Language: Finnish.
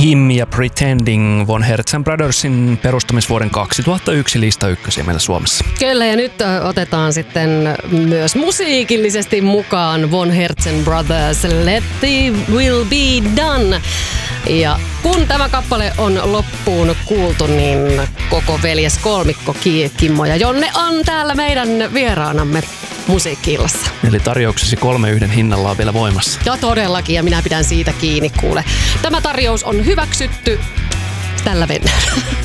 Kim ja Pretending, Von Herzen Brothersin perustamisvuoden 2001 lista ykkösiä meillä Suomessa. Kyllä, ja nyt otetaan sitten myös musiikillisesti mukaan Von Herzen Brothers, Let the Will Be Done. Ja kun tämä kappale on loppuun kuultu, niin koko veljeskolmikko Kimmo ja Jonne on täällä meidän vieraanamme Musiikki-illassa. Eli tarjouksesi 3 hinnalla on vielä voimassa. Ja todellakin, ja minä pidän siitä kiinni, kuule. Tämä tarjous on hyväksytty. Tällä mennään.